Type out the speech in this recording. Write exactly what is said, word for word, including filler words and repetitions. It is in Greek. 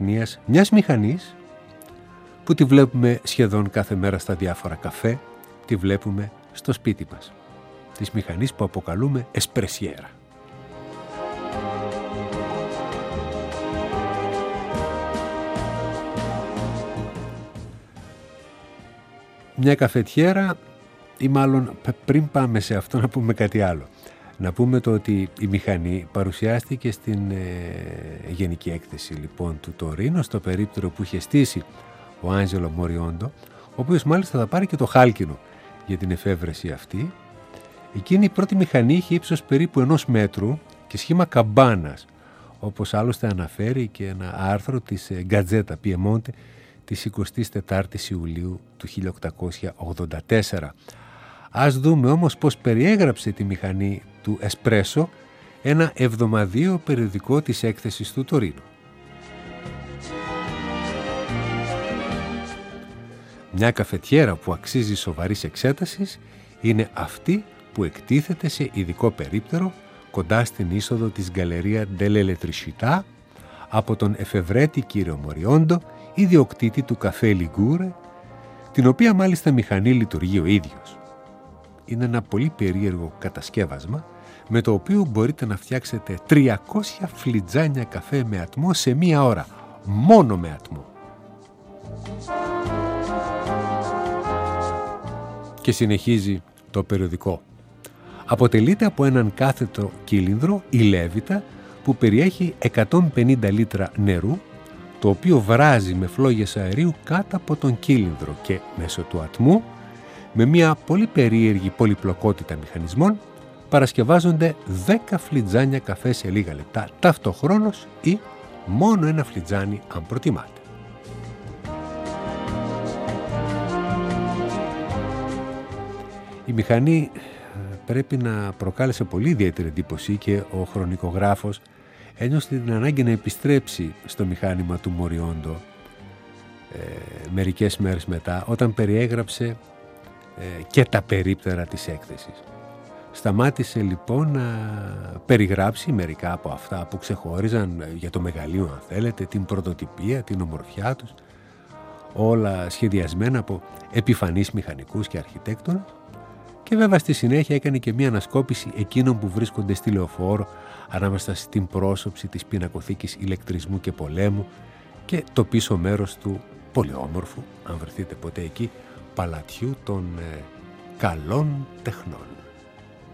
τεχνίας μιας μηχανής που τη βλέπουμε σχεδόν κάθε μέρα στα διάφορα καφέ, τη βλέπουμε στο σπίτι μας. Της μηχανής που αποκαλούμε εσπρεσιέρα. Μια καφετιέρα, ή μάλλον πριν πάμε σε αυτό να πούμε κάτι άλλο. Να πούμε το ότι η μηχανή παρουσιάστηκε στην ε, γενική έκθεση λοιπόν του Τωρίνο, στο περίπτερο που είχε στήσει ο Άντζελο Μοριόντο, ο οποίος μάλιστα θα πάρει και το χάλκινο για την εφεύρεση αυτή. Εκείνη η πρώτη μηχανή είχε ύψος περίπου ενός μέτρου και σχήμα καμπάνας, όπως άλλωστε αναφέρει και ένα άρθρο της Γκατζέτα Πιεμόντε της εικοστής τετάρτης Ιουλίου του χίλια οκτακόσια ογδόντα τέσσερα. Ας δούμε όμως πώς περιέγραψε τη μηχανή του εσπρέσο ένα εβδομαδίο περιοδικό της έκθεσης του Τωρίνου. Μια καφετιέρα που αξίζει σοβαρής εξέτασης είναι αυτή που εκτίθεται σε ειδικό περίπτερο κοντά στην είσοδο της Γκαλερία dell'Elettricità από τον εφευρέτη κύριο Μοριόντο, ιδιοκτήτη του καφέ Λιγκούρε, την οποία μάλιστα μηχανή λειτουργεί ο ίδιος. Είναι ένα πολύ περίεργο κατασκεύασμα με το οποίο μπορείτε να φτιάξετε τριακόσια φλιτζάνια καφέ με ατμό σε μία ώρα, μόνο με ατμό. Και συνεχίζει το περιοδικό. Αποτελείται από έναν κάθετο κύλινδρο ή λέβητα που περιέχει εκατόν πενήντα λίτρα νερού, το οποίο βράζει με φλόγες αερίου κάτω από τον κύλινδρο και μέσω του ατμού, με μια πολύ περίεργη πολυπλοκότητα μηχανισμών, παρασκευάζονται δέκα φλιτζάνια καφέ σε λίγα λεπτά ταυτοχρόνως ή μόνο ένα φλιτζάνι αν προτιμάτε. Η μηχανή πρέπει να προκάλεσε πολύ ιδιαίτερη εντύπωση και ο χρονικογράφος ένιωσε την ανάγκη να επιστρέψει στο μηχάνημα του Μοριόντο ε, μερικές μέρες μετά, όταν περιέγραψε ε, και τα περίπτερα της έκθεσης. Σταμάτησε λοιπόν να περιγράψει μερικά από αυτά που ξεχώριζαν για το μεγαλείο, αν θέλετε, την πρωτοτυπία, την ομορφιά τους, όλα σχεδιασμένα από επιφανείς μηχανικούς και αρχιτέκτονες. Και βέβαια στη συνέχεια έκανε και μια ανασκόπηση εκείνων που βρίσκονται στη Λεωφόρο ανάμεσα στην πρόσωψη της πινακοθήκης ηλεκτρισμού και πολέμου και το πίσω μέρος του πολύ όμορφου, αν βρεθείτε ποτέ εκεί, παλατιού των ε, καλών τεχνών.